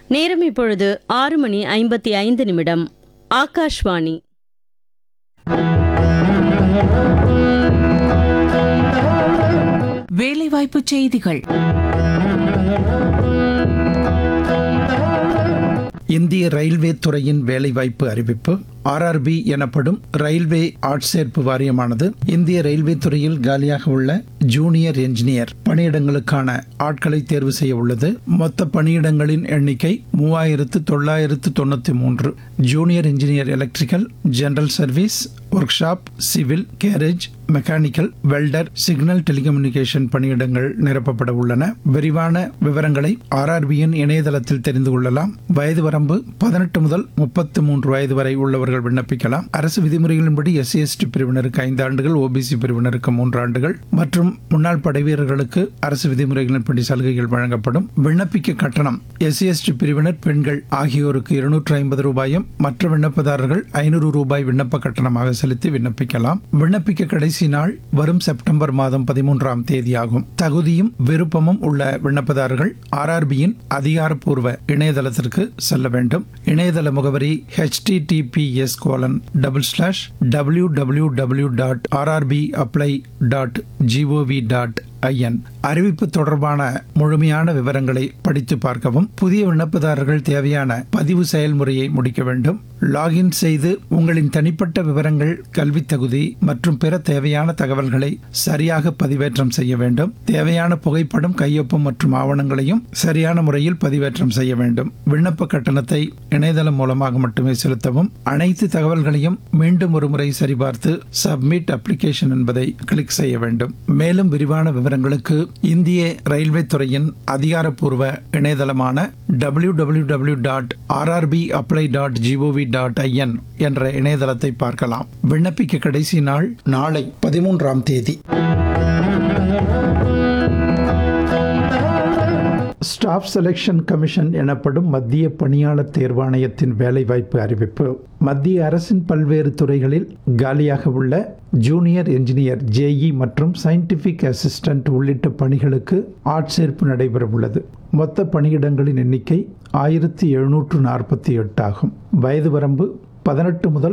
நேரம் இப்பொழுது 6:55. ஆகாஷ்வாணி. வேலைவாய்ப்பு செய்திகள். இந்திய ரயில்வே துறையின் வேலைவாய்ப்பு அறிவிப்பு. ஆர்ஆர்பி எனப்படும் ரயில்வே ஆட்சேர்ப்பு வாரியமானது இந்திய ரயில்வே துறையில் காலியாக உள்ள ஜூனியர் என்ஜினியர் பணியிடங்களுக்கான ஆட்களை தேர்வு செய்ய உள்ளது. மொத்த பணியிடங்களின் எண்ணிக்கை 3993. Junior engineer electrical, general service, work shop, civil, garage, mechanical, welder, signal telecommunication பணியிடங்கள் நிரப்பப்பட உள்ளன. விரிவான விவரங்களை ஆர்ஆர்பியின் இணையதளத்தில் தெரிந்து கொள்ளலாம். வயது வரம்பு 18 முதல் 33 வயது வரை உள்ளவர்கள் விண்ணப்பிக்கலாம். அரசு விதிமுறைகளின்படி SC/ST பிரிவினருக்கு 5 ஆண்டுகள், OBC பிரிவினருக்கு 3 ஆண்டுகள் மற்றும் முன்னாள் படைவீரர்களுக்கு அரசு விதிமுறைகளின்படி சலுகைகள் வழங்கப்படும். விண்ணப்பிக்க கட்டணம் SC/ST பிரிவினர் பெண்கள் ஆகியோருக்கு 250 ரூபாயும் மற்ற விண்ணப்பதாரர்கள் 500 ரூபாய் விண்ணப்ப கட்டணமாக செலுத்தி விண்ணப்பிக்கலாம். விண்ணப்பிக்க கடைசி நாள் வரும் செப்டம்பர் மாதம் 13ஆம் தேதியாகும். தகுதியும் விருப்பமும் உள்ள விண்ணப்பதாரர்கள் ஆர்ஆர்பியின் அதிகாரப்பூர்வ இணையதளத்திற்கு செல்ல வேண்டும். இணையதள முகவரி https://www.rrbapply.gov.in. அறிவிப்பு தொடர்பான முழுமையான விவரங்களை படித்து பார்க்கவும். புதிய விண்ணப்பதாரர்கள் தேவையான பதிவு செயல்முறையை முடிக்க வேண்டும். லாகின் செய்து உங்களின் தனிப்பட்ட விவரங்கள், கல்வி தகுதி மற்றும் பிற தேவையான தகவல்களை சரியாக பதிவேற்றம் செய்ய வேண்டும். தேவையான புகைப்படம், கையொப்பம் மற்றும் ஆவணங்களையும் சரியான முறையில் பதிவேற்றம் செய்ய வேண்டும். விண்ணப்ப கட்டணத்தை இணையதளம் மூலமாக மட்டுமே செலுத்தவும். அனைத்து தகவல்களையும் மீண்டும் ஒரு முறை சரிபார்த்து சப்மிட் அப்ளிகேஷன் என்பதை கிளிக் செய்ய வேண்டும். மேலும் விரிவான விவரங்களுக்கு இந்திய ரயில்வே துறையின் அதிகாரப்பூர்வ இணையதளமான www.rrbapply.gov.in என்ற இணையதளத்தை பார்க்கலாம். விண்ணப்பிக்க கடைசி நாள் நாளை 13ஆம் தேதி. ஸ்டாஃப் செலெக்ஷன் கமிஷன் எனப்படும் மத்திய பணியாளர் தேர்வாணையத்தின் வேலைவாய்ப்பு அறிவிப்பு. மத்திய அரசின் பல்வேறு துறைகளில் காலியாக உள்ள ஜூனியர் என்ஜினியர், JE மற்றும் சயின்டிபிக் அசிஸ்டன்ட் உள்ளிட்ட பணிகளுக்கு ஆட்சேர்ப்பு நடைபெற உள்ளது. மொத்த பணியிடங்களின் எண்ணிக்கை 1748 ஆகும். வயது வரம்பு 18 முதல்